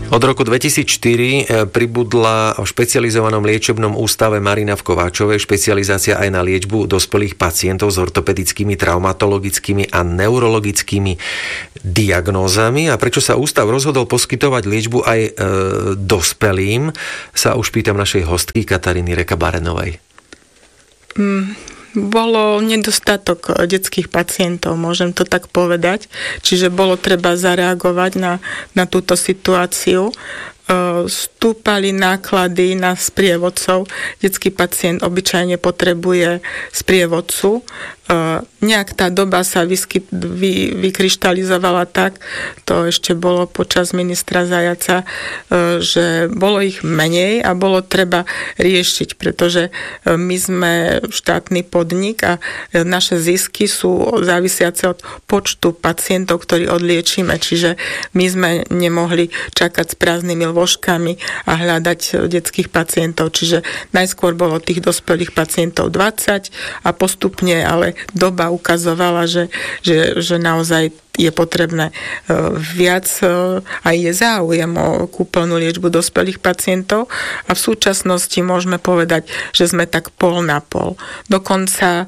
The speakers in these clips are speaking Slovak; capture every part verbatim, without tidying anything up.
Od roku dvetisícštyri pribudla v špecializovanom liečebnom ústave Marina v Kováčovej špecializácia aj na liečbu dospelých pacientov s ortopedickými, traumatologickými a neurologickými diagnózami. A prečo sa ústav rozhodol poskytovať liečbu aj e, dospelým, sa už pýtam našej hostky Kataríny Reka-Barenovej. Mm. Bolo nedostatok detských pacientov, môžem to tak povedať. Čiže bolo treba zareagovať na, na túto situáciu. Stúpali náklady na sprievodcov. Detský pacient obyčajne potrebuje sprievodcu. Nejak tá doba sa vyskyt, vy, vykryštalizovala tak, to ešte bolo počas ministra Zajaca, že bolo ich menej a bolo treba riešiť, pretože my sme štátny podnik a naše zisky sú závisiace od počtu pacientov, ktorí odliečíme, čiže my sme nemohli čakať s prázdnymi lôžkami a hľadať detských pacientov, čiže najskôr bolo tých dospelých pacientov dvadsať a postupne, ale doba ukazovala, že, že, že naozaj je potrebné viac a je záujem o kúpeľnú liečbu dospelých pacientov a v súčasnosti môžeme povedať, že sme tak pol na pol. Dokonca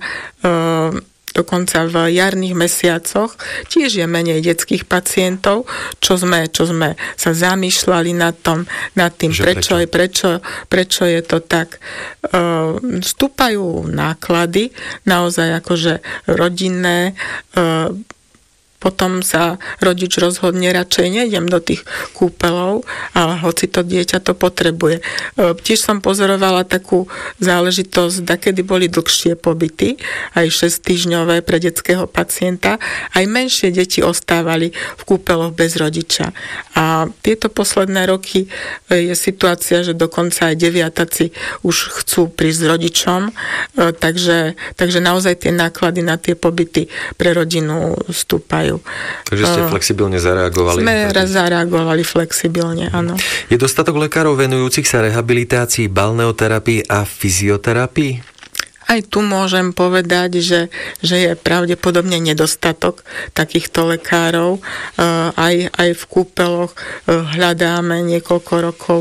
Dokonca v jarných mesiacoch tiež je menej detských pacientov, čo sme, čo sme sa zamýšľali nad, tom, nad tým, prečo, prečo? Je, prečo, prečo je to tak. Uh, stúpajú náklady, naozaj akože rodinné, uh, potom sa rodič rozhodne, radšej nejdem do tých kúpeľov, ale hoci to dieťa to potrebuje. Tiež som pozorovala takú záležitosť, dakedy boli dlhšie pobyty, aj šesťtýždňové pre detského pacienta, aj menšie deti ostávali v kúpeľoch bez rodiča. A tieto posledné roky je situácia, že dokonca aj deviataci už chcú prísť s rodičom, takže, takže naozaj tie náklady na tie pobyty pre rodinu stúpajú. Takže ste flexibilne zareagovali? Sme raz zareagovali flexibilne, áno. Je dostatok lekárov venujúcich sa rehabilitácii, balneoterapii a fyzioterapii? Aj tu môžem povedať, že, že je pravdepodobne nedostatok takýchto lekárov. Aj, aj v kúpeľoch hľadáme niekoľko rokov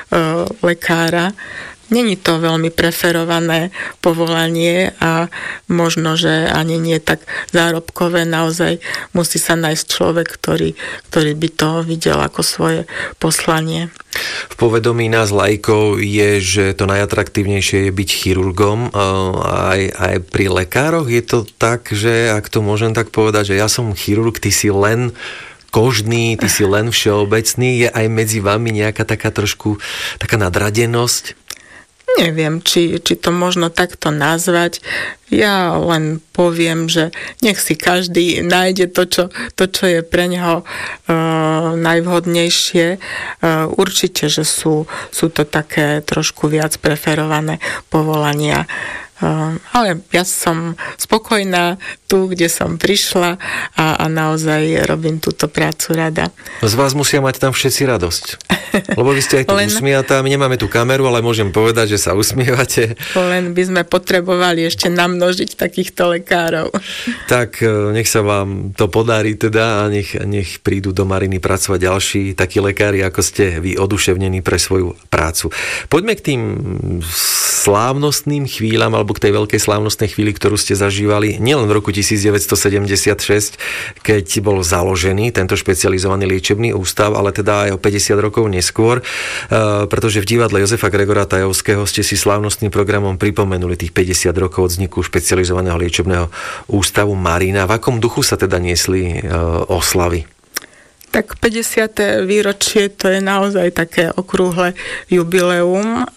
lekára. Není to veľmi preferované povolanie a možno, že ani nie tak zárobkové. Naozaj musí sa nájsť človek, ktorý, ktorý by to videl ako svoje poslanie. V povedomí nás laikov je, že to najatraktívnejšie je byť chirurgom. Aj, aj pri lekároch je to tak, že ak to môžem tak povedať, že ja som chirurg, ty si len kožný, ty si len všeobecný. Je aj medzi vami nejaká taká trošku taká nadradenosť? Neviem, či, či to možno takto nazvať. Ja len poviem, že nech si každý nájde to, čo, to, čo je pre neho uh, najvhodnejšie. Uh, určite, že sú, sú to také trošku viac preferované povolania. Uh, ale ja som spokojná tu, kde som prišla a, a naozaj robím túto prácu rada. Z vás musia mať tam všetci radosť. Lebo vy ste aj tu Len... usmiatá, my nemáme tú kameru, ale môžem povedať, že sa usmievate. Len by sme potrebovali ešte namnožiť takýchto lekárov. Tak nech sa vám to podarí teda a nech, nech prídu do Mariny pracovať ďalší takí lekári, ako ste vy oduševnení pre svoju prácu. Poďme k tým slávnostným chvíľam, alebo k tej veľkej slávnostnej chvíli, ktorú ste zažívali nielen v roku devätnásťstosedemdesiatšesť, keď bol založený tento špecializovaný liečebný ústav, ale teda aj o päťdesiat rokov neskôr, pretože v divadle Jozefa Gregora Tajovského ste si slávnostným programom pripomenuli tých päťdesiat rokov od vzniku špecializovaného liečebného ústavu Marina. V akom duchu sa teda niesli oslavy? Tak päťdesiate výročie, to je naozaj také okrúhle jubileum.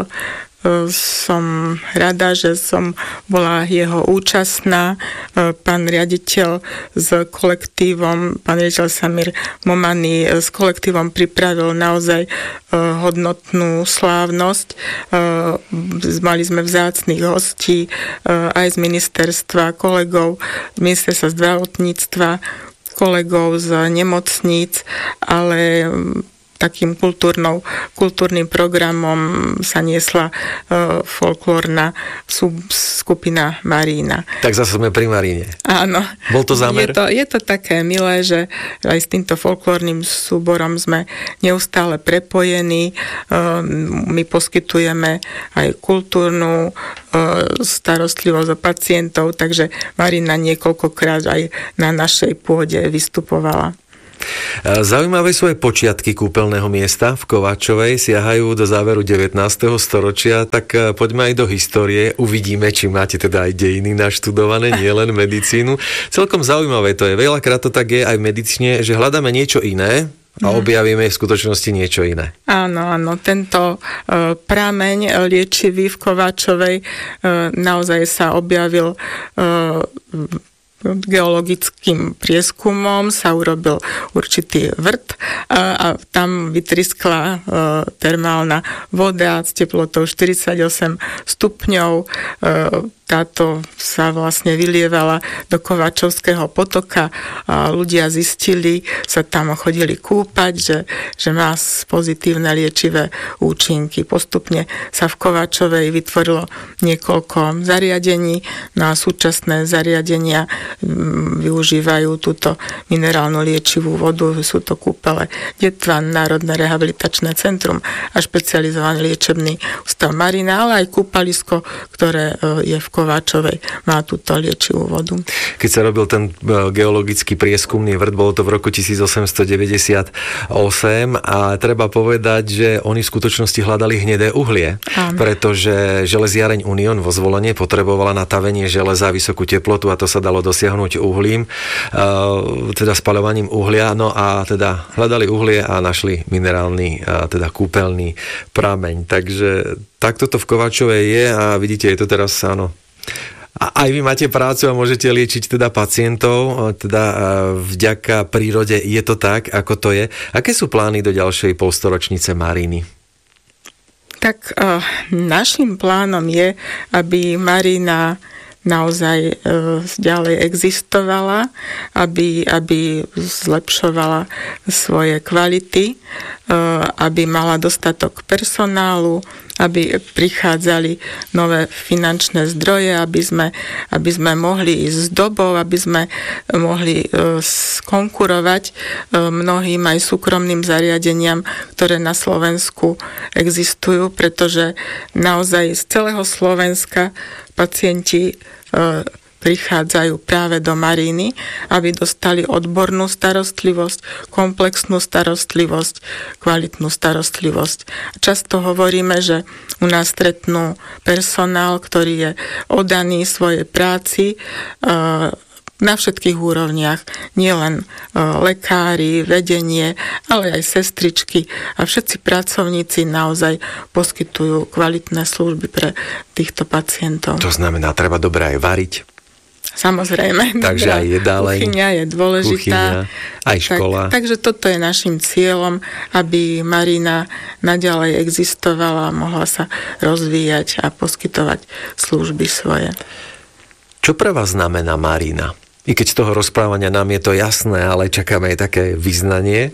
Som rada, že som bola jeho účastná. Pán riaditeľ s kolektívom, pán riaditeľ Samir Momany s kolektívom pripravil naozaj hodnotnú slávnosť. Mali sme vzácnych hostí aj z ministerstva, kolegov z ministerstva zdravotníctva, kolegov z nemocníc, ale takým kultúrnou, kultúrnym programom sa niesla uh, folklórna sub, skupina Marína. Tak zase sme pri Maríne. Áno. Bol to zámer? Je to, je to také milé, že aj s týmto folklórnym súborom sme neustále prepojení. Uh, my poskytujeme aj kultúrnu uh, starostlivosť o pacientov, takže Marína niekoľkokrát aj na našej pôde vystupovala. Zaujímavé sú aj počiatky kúpeľného miesta v Kováčovej, siahajú do záveru devätnásteho storočia, tak poďme aj do histórie, uvidíme, či máte teda aj dejiny naštudované, nielen medicínu. Celkom zaujímavé to je, veľakrát to tak je aj v medicíne, že hľadáme niečo iné a objavíme v skutočnosti niečo iné. Áno, áno, tento uh, prameň liečivý v Kováčovej uh, naozaj sa objavil uh, geologickým prieskumom, sa urobil určitý vrt a, a tam vytriskla e, termálna voda s teplotou štyridsaťosem stupňov. E, táto sa vlastne vylievala do Kováčovského potoka a ľudia zistili, sa tam chodili kúpať, že, že má pozitívne liečivé účinky. Postupne sa v Kováčovej vytvorilo niekoľko zariadení, no a súčasné zariadenia využívajú túto minerálnu liečivú vodu, sú to kúpele Detvan, Národné rehabilitačné centrum a špecializovaný liečebný ústav Marína, ale aj kúpalisko, ktoré je v Kováčovej, má túto liečivú vodu. Keď sa robil ten geologický prieskumný vrt, bolo to v roku tisícosemstodeväťdesiatosem a treba povedať, že oni v skutočnosti hľadali hnedé uhlie, Áno. pretože železiareň Unión vo Zvolenie potrebovala na tavenie železa vysokú teplotu a to sa dalo dosiahnuť uhlím, teda spaľovaním uhlia, no a teda hľadali uhlie a našli minerálny, teda kúpeľný prameň. Takže takto to v Kováčovej je a vidíte, je to teraz, áno, a aj vy máte prácu a môžete liečiť teda pacientov, teda vďaka prírode je to tak, ako to je. Aké sú plány do ďalšej polstoročnice Maríny? Tak uh, našim plánom je, aby Marína naozaj e, ďalej existovala, aby, aby zlepšovala svoje kvality, e, aby mala dostatok personálu, aby prichádzali nové finančné zdroje, aby sme, aby sme mohli ísť s dobou, aby sme mohli e, konkurovať e, mnohým aj súkromným zariadeniam, ktoré na Slovensku existujú, pretože naozaj z celého Slovenska pacienti prichádzajú práve do Maríny, aby dostali odbornú starostlivosť, komplexnú starostlivosť, kvalitnú starostlivosť. Často hovoríme, že u nás stretnú personál, ktorý je oddaný svojej práci na všetkých úrovniach, nielen lekári, vedenie, ale aj sestričky a všetci pracovníci naozaj poskytujú kvalitné služby pre týchto pacientov. To znamená, treba dobre aj variť. Samozrejme. Takže aj jedáleň. Kuchyňa je dôležitá. Kuchyňa, aj škola. Tak, takže toto je našim cieľom, aby Marína naďalej existovala, mohla sa rozvíjať a poskytovať služby svoje. Čo pre vás znamená Marína? I keď z toho rozprávania nám je to jasné, ale čakáme aj také vyznanie.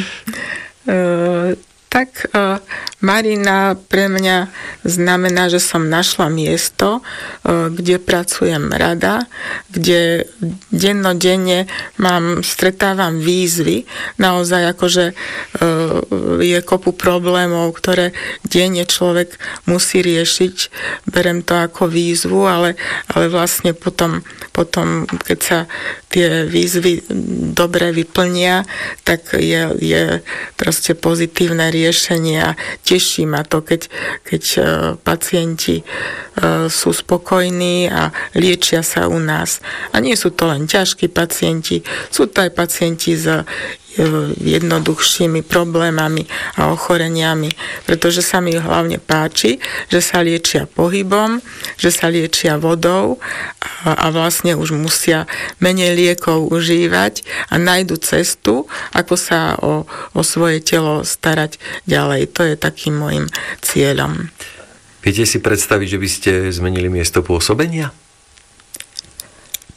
Tak Marína pre mňa znamená, že som našla miesto, kde pracujem rada, kde dennodenne mám, stretávam výzvy. Naozaj akože je kopu problémov, ktoré denne človek musí riešiť. Berem to ako výzvu, ale, ale vlastne potom, potom, keď sa tie výzvy dobre vyplnia, tak je, je proste pozitívne riešenie. riešenie a teší ma to, keď, keď pacienti sú spokojní a liečia sa u nás. A nie sú to len ťažkí pacienti, sú to aj pacienti s jednoduchšími problémami a ochoreniami, pretože sa mi hlavne páči, že sa liečia pohybom, že sa liečia vodou a, a vlastne už musia menej liekov užívať a nájdu cestu, ako sa o, o svoje telo starať ďalej. To je takým môjim cieľom. Viete si predstaviť, že by ste zmenili miesto pôsobenia?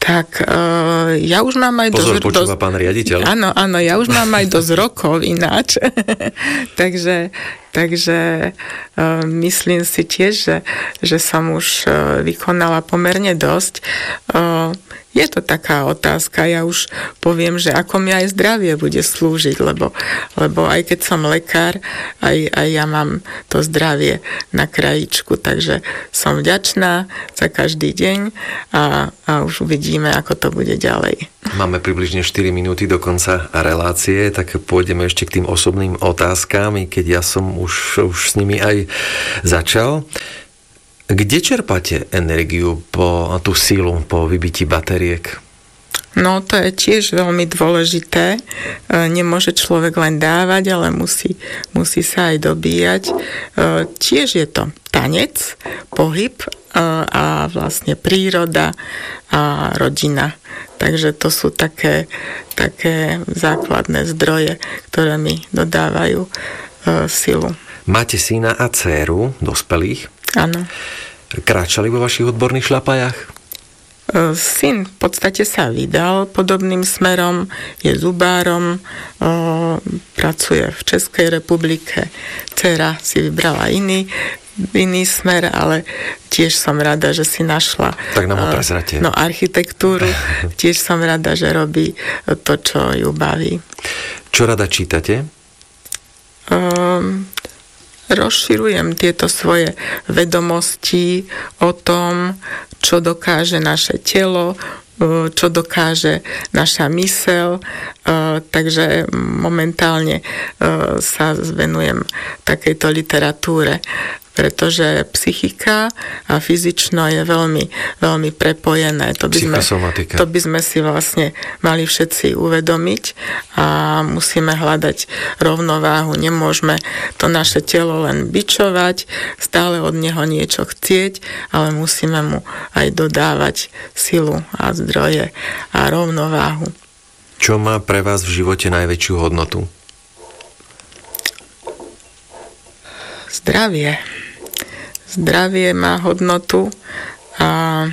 Tak uh, ja už mám aj Pozor, dosť... počúva pán riaditeľ. Áno, áno, ja už mám aj dosť rokov ináč. takže takže uh, myslím si tiež, že, že som už uh, vykonala pomerne dosť. Uh, je to taká otázka, ja už poviem, že ako mi aj zdravie bude slúžiť, lebo, lebo aj keď som lekár, aj, aj ja mám to zdravie na krajičku, takže som vďačná za každý deň a, a už uvidíme, ako to bude ďalej. Máme približne štyri minúty do konca relácie, tak pôjdeme ešte k tým osobným otázkám, keď ja som už, už s nimi aj začal. Kde čerpáte energiu, po tú sílu po vybití batériek? No, to je tiež veľmi dôležité. Nemôže človek len dávať, ale musí, musí sa aj dobíjať. Tiež je to tanec, pohyb a vlastne príroda a rodina. Takže to sú také, také základné zdroje, ktoré mi dodávajú silu. Máte syna a dcéru, dospelých? Áno. Kráčali vo vašich odborných šľapajách? Syn v podstate sa vydal podobným smerom, je zubárom, pracuje v Českej republike. Dcera si vybrala iný, iný smer, ale tiež som rada, že si našla tak nám ho prezrate. No, architektúru. Tiež som rada, že robí to, čo ju baví. Čo rada čítate? Um, rozširujem tieto svoje vedomosti o tom, čo dokáže naše telo, čo dokáže naša myseľ, takže momentálne sa venujem takejto literatúre, pretože psychika a fyzično je veľmi, veľmi prepojené. To by sme, to by sme si vlastne mali všetci uvedomiť a musíme hľadať rovnováhu. Nemôžeme to naše telo len bičovať, stále od neho niečo chcieť, ale musíme mu aj dodávať silu a zdroje a rovnováhu. Čo má pre vás v živote najväčšiu hodnotu? Zdravie. Zdravie má hodnotu a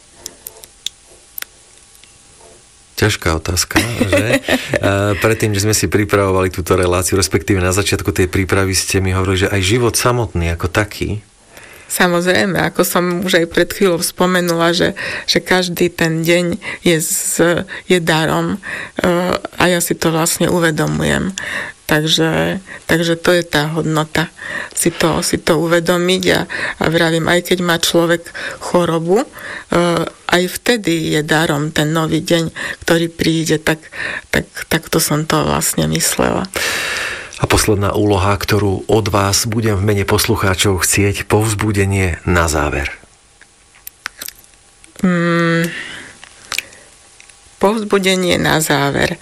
ťažká otázka, že? Predtým, že sme si pripravovali túto reláciu, respektíve na začiatku tej prípravy ste mi hovorili, že aj život samotný ako taký. Samozrejme, ako som už aj pred chvíľou spomenula, že, že každý ten deň je, z, je darom a ja si to vlastne uvedomujem. Takže, takže to je tá hodnota, si to, si to uvedomiť a, a vravím, aj keď má človek chorobu, aj vtedy je darom ten nový deň, ktorý príde, tak, tak, tak to som to vlastne myslela. A posledná úloha, ktorú od vás budem v mene poslucháčov chcieť, povzbudenie na záver. Hmm, povzbudenie na záver.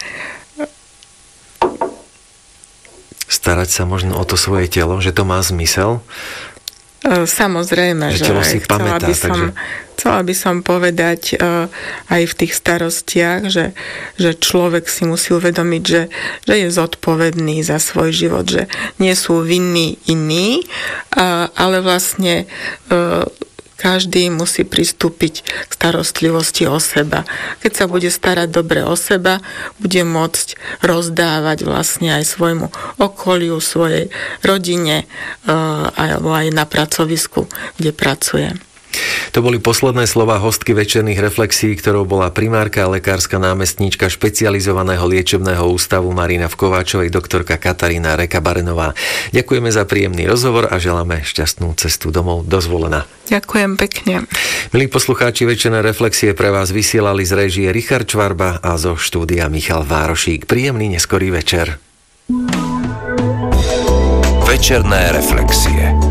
Starať sa možno o to svoje telo, že to má zmysel? Samozrejme, že, že si chcela, pamätá, by som, takže... chcela by som povedať uh, aj v tých starostiach, že, že človek si musí uvedomiť, že, že je zodpovedný za svoj život, že nie sú vinní iní, uh, ale vlastne uh, každý musí pristúpiť k starostlivosti o seba. Keď sa bude starať dobre o seba, bude môcť rozdávať vlastne aj svojmu okoliu, svojej rodine alebo aj na pracovisku, kde pracuje. To boli posledné slová hostky večerných reflexí, ktorou bola primárka a lekárska námestníčka špecializovaného liečebného ústavu Marina v Kováčovej, doktorka Katarína Reka-Barenová. Ďakujeme za príjemný rozhovor a želáme šťastnú cestu domov do Zvolena. Ďakujem pekne. Milí poslucháči, večerné reflexie pre vás vysielali z réžie Richard Čvarba a zo štúdia Michal Várošík. Príjemný neskorý večer. Večerné reflexie.